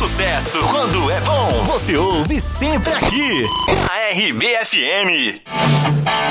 Sucesso quando é bom, você ouve sempre aqui, na RBFM.